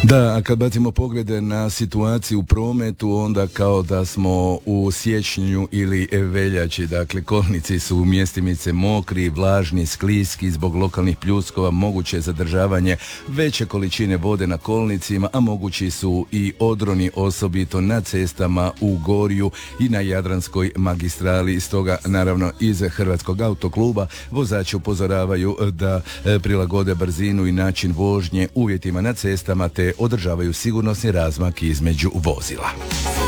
Da, a kad bacimo poglede na situaciju u prometu, onda kao da smo u siječnju ili veljači. Dakle, kolnici su u mjestimice mokri, vlažni, skliski, zbog lokalnih pljuskova moguće je zadržavanje veće količine vode na kolnicima, a mogući su i odroni, osobito na cestama u Gorju i na Jadranskoj magistrali. Stoga, naravno, iz Hrvatskog autokluba vozači upozoravaju da prilagode brzinu i način vožnje uvjetima na cestama te održavaju sigurnosni razmak između vozila.